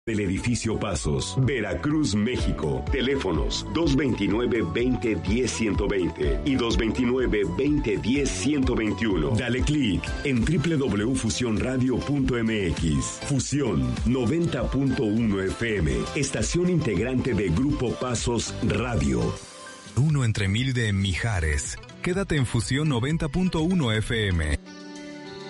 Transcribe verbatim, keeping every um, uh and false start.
Del edificio Pasos, Veracruz, México. Teléfonos dos dos nueve, veinte, diez, ciento veinte y dos dos nueve, veinte, diez, ciento veintiuno. Dale clic en doble u doble u doble u punto fusión radio punto m x. Fusión noventa punto uno F M, estación integrante de Grupo Pasos Radio. Uno entre mil de Mijares. Quédate en Fusión noventa punto uno F M.